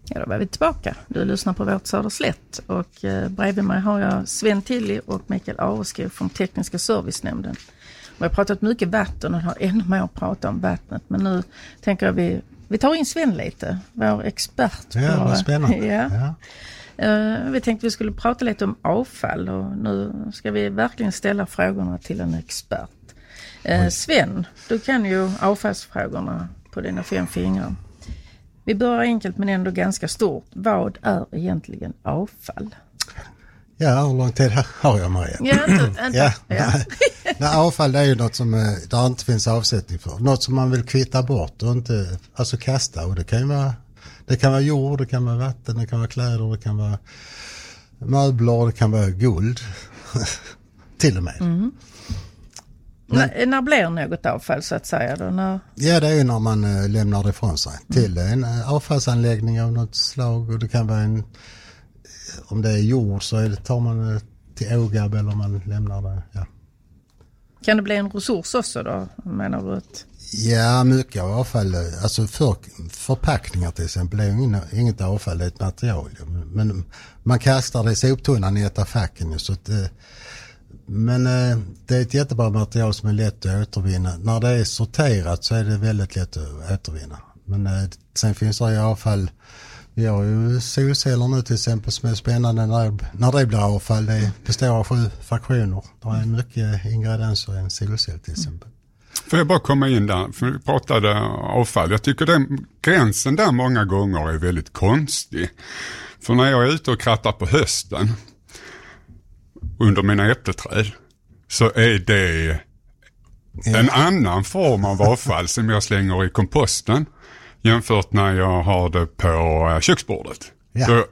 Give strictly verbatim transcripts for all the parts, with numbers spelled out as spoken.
Ja, då var vi tillbaka. Du lyssnar på Vårt Söderslätt och eh, bredvid mig har jag Sven Tilly och Mikael Areskog från Tekniska servicenämnden. Vi har pratat mycket vatten och har ännu mer att prata om vattnet. Men nu tänker jag vi, vi tar in Sven lite, vår expert. På, ja, vad spännande. Ja. Ja. Uh, vi tänkte vi skulle prata lite om avfall och nu ska vi verkligen ställa frågorna till en expert. Uh, Sven, du kan ju avfallsfrågorna på dina fem fingrar. Vi börjar enkelt men ändå ganska stort. Vad är egentligen avfall? Ja, hur lång tid har jag, Maria? Ja, inte, inte. ja. ja. Nej, avfall är ju något som det inte finns avsättning för. Något som man vill kvitta bort och inte alltså kasta. Och det kan ju vara, det kan vara jord, det kan vara vatten, det kan vara kläder, det kan vara möbler, det kan vara guld. Till och med. Mm. Men, när, när blir något avfall så att säga då? När... Ja, det är ju när man äh, lämnar det ifrån sig till en äh, avfallsanläggning av något slag. Och det kan vara en, om det är jord så är det, tar man äh, till ågab eller man lämnar det. Ja. Kan det bli en resurs också då, menar du? Att... Ja, mycket av avfall, alltså för, förpackningar till exempel är ju inget avfall, det är ett material. Men man kastar det i soptunnan i ett av facken. Så att, men det är ett jättebra material som är lätt att återvinna. När det är sorterat så är det väldigt lätt att återvinna. Men sen finns det ju avfall. Vi har ju solceller nu till exempel som är spännande när, när det blir avfall. Det består av sju fraktioner. Det är mycket ingredienser i en solcell till exempel. Får jag bara komma in där, för vi pratade avfall. Jag tycker den gränsen där många gånger är väldigt konstig. För när jag är ute och krattar på hösten under mina äppelträd så är det ja. en annan form av avfall som jag slänger i komposten jämfört när jag har det på köksbordet. Ja. Då,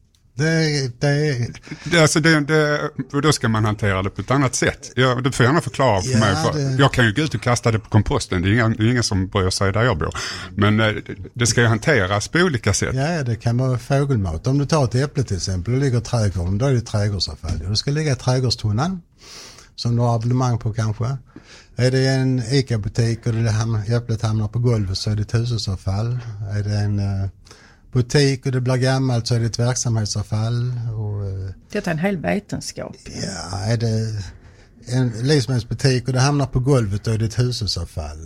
det, det, det, alltså det, det, då ska man hantera det på ett annat sätt. Jag, det får gärna förklara för ja, mig. För det... Jag kan ju gå ut och kasta det på komposten. Det är ingen, det är ingen som bryr sig där jag bor. Men det, det ska ju hanteras på olika sätt. Ja, det kan vara fågelmat. Om du tar ett äpple till exempel och ligger i trädgården, då är det trädgårdsavfall. Det ska ligga i trädgårdstunnan som du har abonnemang på kanske. Är det en ICA-butik och det hamnar, äpplet hamnar på golvet så är det ett hushållsavfall. Är det en uh, butik och det blir gammalt så är det ett verksamhetsavfall. Och, uh, det är en hel vetenskap. Ja, är det en livsmedelsbutik och det hamnar på golvet så är det ett hushållsavfall.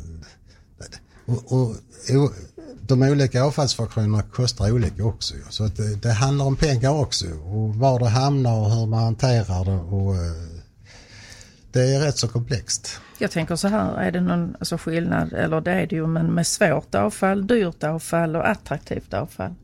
Och, och, och de olika avfallsfraktionerna kostar olika också. Så att det, det handlar om pengar också. Och var det hamnar och hur man hanterar det och... Uh, det är rätt så komplext. Jag tänker så här, är det någon alltså skillnad, eller det är det ju, men med svårt avfall, dyrt avfall och attraktivt avfall?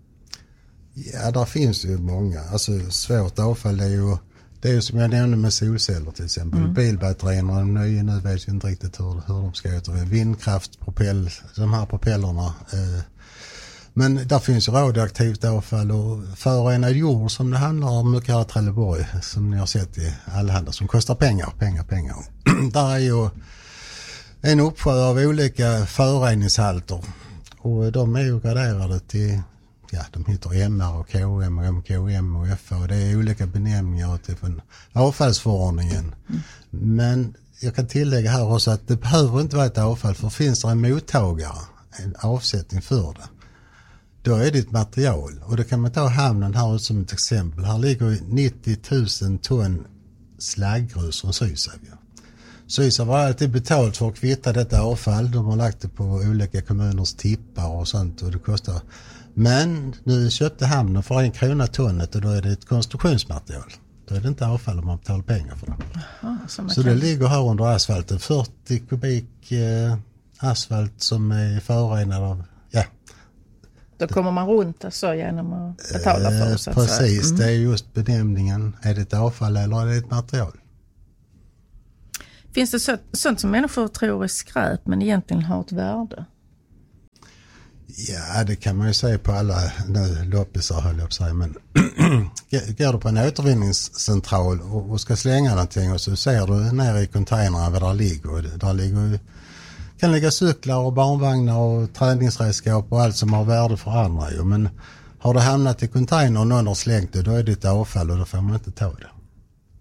Ja, där finns ju många. Alltså svårt avfall är ju, det är ju som jag nämnde med solceller till exempel. Mm. Bilbatterierna, de nya nu vet jag inte riktigt hur, hur de ska återvinna. Vindkraft, propell, de här propellerna. Eh, men där finns ju radioaktivt avfall och förorenad jord som det handlar om mycket här i Trelleborg som ni har sett i allehanda som kostar pengar, pengar, pengar. Där är ju en uppsjö av olika föroreningshalter och de är ju graderade till, ja de heter M R och K M och M K M och F A och det är olika benämningar till avfallsförordningen. Mm. Men jag kan tillägga här också att det behöver inte vara ett avfall för finns det en mottagare, en avsättning för det. Då är det ett material och då kan man ta hamnen här som ett exempel. Här ligger nittio tusen ton slagggrus från Sysav. Sysav har alltid betalt för att kvitta detta avfall. De har lagt det på olika kommuners tippar och sånt och det kostar. Men nu köpte hamnen för en krona tonnet och då är det ett konstruktionsmaterial. Då är det inte avfall om man betalar pengar för det. Aha, så så det ligger här under asfalten. fyrtio kubik eh, asfalt som är förorenad av, ja. Då kommer man runt så genom att betala för det. Så precis, mm. det är just benämningen. Är det ett avfall eller är det ett material? Finns det så, sånt som människor tror är skräp men egentligen har ett värde? Ja, det kan man ju säga på alla nu loppisar höll jag på att säga. Men går du på en återvinningscentral och, och ska slänga någonting och så ser du ner i containrarna vad där ligger. Där ligger kan ligga cyklar och barnvagnar och träningsredskap och allt som har värde för andra. Ju. Men har det hamnat i container och någon har slängt det, då är det ett avfall och då får man inte ta det.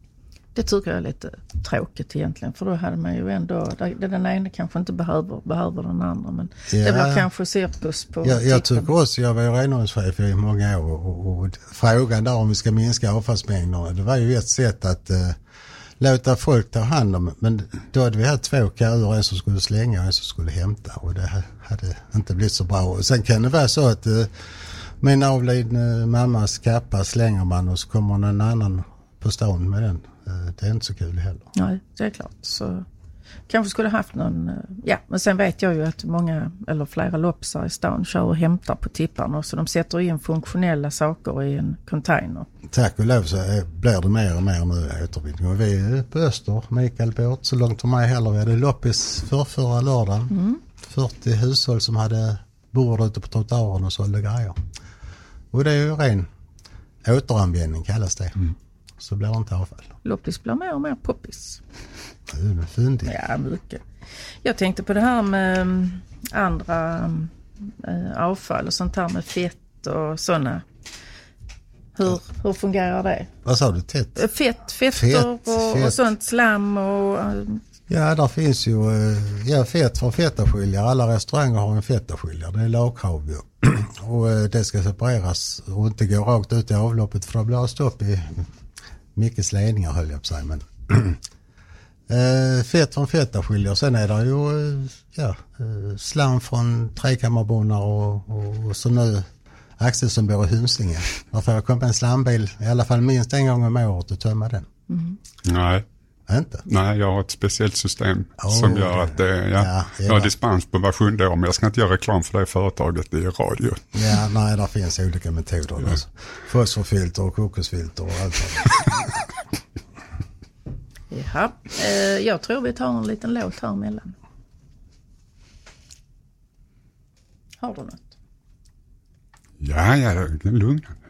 Det tycker jag är lite tråkigt egentligen, för då hade man ju ändå, den ena kanske inte behöver, behöver den andra, men ja, det blir kanske cirkus på jag, jag tycker också, jag var ju renhållningschef i många år och, och, och frågan där om vi ska minska avfallsmängderna, det var ju ett sätt att uh, låta folk ta hand om, men då hade vi haft två köer, en som skulle slänga och en som skulle hämta, och det hade inte blivit så bra. Och sen kan det vara så att uh, min avlidna mammas kappa slänger man och så kommer någon annan på stan med den. Det är inte så kul heller. Nej, det är klart. Så kanske skulle haft någon, ja, men sen vet jag ju att många eller flera loppisar i stan kör och hämtar på tipparna, så de sätter in funktionella saker i en container. Tack och lov så blir det mer och mer nu återvinning. Och vi är på Öster, Mikael Båt, så långt för mig heller. Vi hade loppis för förra lördagen. Mm. fyrtio hushåll som hade bord ute på trottoaren och sålde grejer. Och det är ju ren återanvändning kallas det. Mm. Så blir det inte avfall. Loppis blir mer och mer poppis. Det är fint. Ja, mycket. Jag tänkte på det här med andra äh, avfall och sånt här med fett och sådana. Hur, hur fungerar det? Vad sa du? Fett? Fett, fetter fett, och, fett. och sånt, slam och... Äh, ja, där finns ju ja, fett från fettaskiljare. Alla restauranger har en fettaskiljare. Det är lagkrav ju. Och det ska separeras och inte gå rakt ut i avloppet, för då blir det stopp i mycket slädningar, höll jag på sig. Men uh, fett från fettaskiljare. Sen är det ju ja, uh, slam från trekammarbonnar och, och, och så nu Axel som bor i Husingen. Därför jag kom på en slambil i alla fall minst en gång om året och tömma den. Mm. Nej. Inte? Nej, jag har ett speciellt system oh, som gör att det, ja, ja, jag har dispens på var sjunde år, men jag ska inte göra reklam för det företaget i radio. Ja, nej, där finns olika metoder. Ja. Alltså. Fosforfilter och kokosfilter och allt. Jaha, eh, jag tror vi tar en liten låt här emellan. Har du något? Ja, ja, det är lugnande.